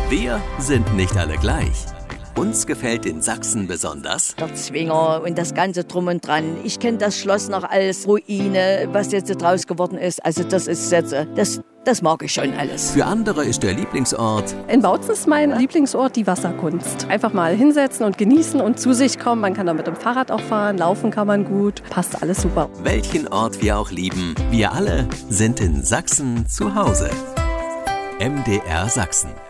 Wir sind nicht alle gleich. Uns gefällt in Sachsen besonders der Zwinger und das Ganze drum und dran. Ich kenne das Schloss noch als Ruine, was jetzt draus geworden ist. Also das ist jetzt, das mag ich schon alles. Für andere ist der Lieblingsort In Bautzen ist mein Lieblingsort die Wasserkunst. Einfach mal hinsetzen und genießen und zu sich kommen. Man kann da mit dem Fahrrad auch fahren, laufen kann man gut. Passt alles super. welchen Ort wir auch lieben. Wir alle sind in Sachsen zu Hause. MDR Sachsen.